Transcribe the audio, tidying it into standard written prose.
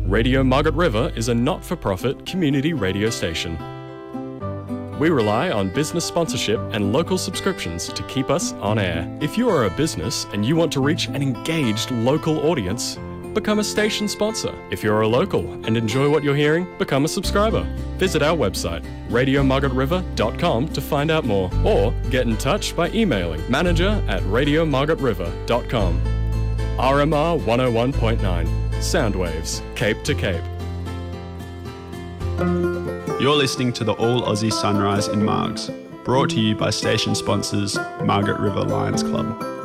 Radio Margaret River is a not-for-profit community radio station. We rely on business sponsorship and local subscriptions to keep us on air. If you are a business and you want to reach an engaged local audience, become a station sponsor. If you're a local and enjoy what you're hearing, become a subscriber. Visit our website, radiomargaretriver.com, to find out more, or get in touch by emailing manager@radiomargaretriver.com. RMR 101.9, Soundwaves, Cape to Cape. You're listening to the All Aussie Sunrise in Margs, brought to you by station sponsors Margaret River Lions Club.